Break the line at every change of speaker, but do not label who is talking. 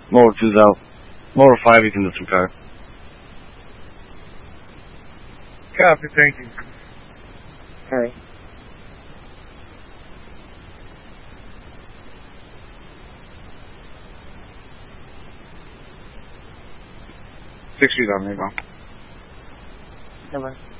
Lower 2's out. Lower 5, you can disregard.
Copy, thank you.
Alright.
Six feet on me, go.
Come on.